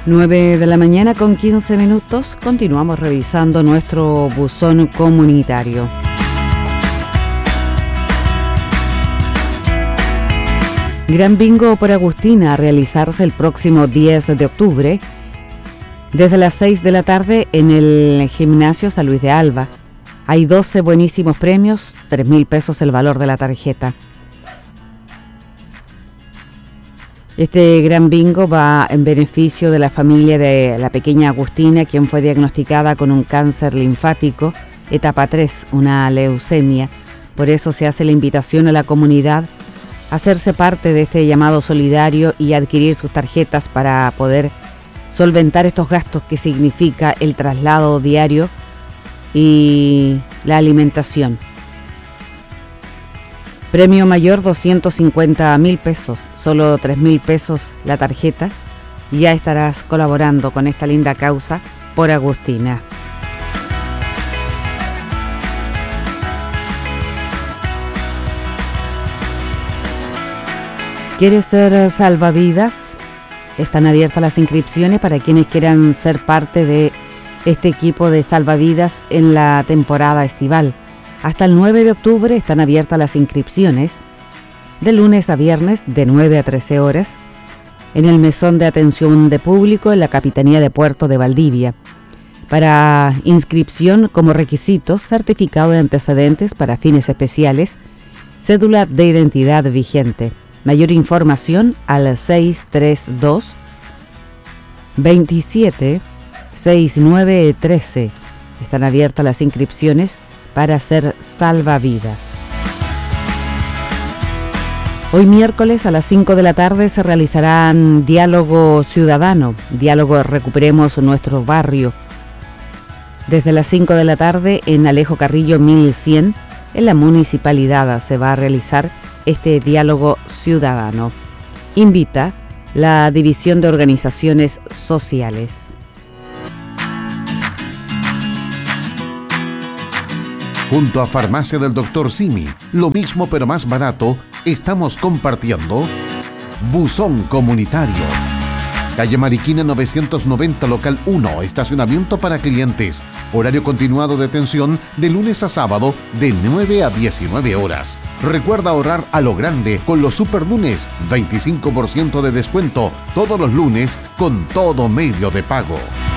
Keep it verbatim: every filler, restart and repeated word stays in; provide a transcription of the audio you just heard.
nueve de la mañana con quince minutos, continuamos revisando nuestro buzón comunitario. Gran bingo por Agustina a realizarse el próximo diez de octubre desde las seis de la tarde en el gimnasio San Luis de Alba. Hay doce buenísimos premios, tres mil pesos el valor de la tarjeta. Este gran bingo va en beneficio de la familia de la pequeña Agustina, quien fue diagnosticada con un cáncer linfático, etapa tres, una leucemia. Por eso se hace la invitación a la comunidad a hacerse parte de este llamado solidario y adquirir sus tarjetas para poder solventar estos gastos que significa el traslado diario y la alimentación. Premio mayor doscientos cincuenta mil pesos, solo tres mil pesos la tarjeta. Ya estarás colaborando con esta linda causa por Agustina. ¿Quieres ser salvavidas? Están abiertas las inscripciones para quienes quieran ser parte de este equipo de salvavidas en la temporada estival. Hasta el nueve de octubre están abiertas las inscripciones, de lunes a viernes de nueve a trece horas, en el mesón de atención de público en la Capitanía de Puerto de Valdivia. Para inscripción como requisitos, certificado de antecedentes para fines especiales, cédula de identidad vigente. Mayor información al seis tres dos, veintisiete, sesenta y nueve trece. Están abiertas las inscripciones para ser salvavidas. Hoy miércoles a las cinco de la tarde se realizarán Diálogo Ciudadano, Diálogo Recuperemos Nuestro Barrio. Desde las cinco de la tarde en Alejo Carrillo mil cien, en la municipalidad se va a realizar este Diálogo Ciudadano. Invita la División de Organizaciones Sociales. Junto a Farmacia del doctor Simi, lo mismo pero más barato, estamos compartiendo Buzón Comunitario. Calle Mariquina novecientos noventa, local uno, estacionamiento para clientes. Horario continuado de atención de lunes a sábado de nueve a diecinueve horas. Recuerda ahorrar a lo grande con los super lunes, veinticinco por ciento de descuento todos los lunes con todo medio de pago.